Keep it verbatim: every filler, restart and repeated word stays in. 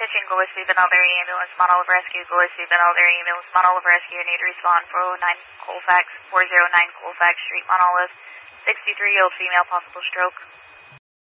Imaging, go with Stephen Albury Ambulance, Mount Olive Rescue, go with Stephen Albury Ambulance, Mount Olive Rescue, need to respond, four oh nine Colfax, four oh nine Colfax Street, Mount Olive, sixty-three-year-old female, possible stroke.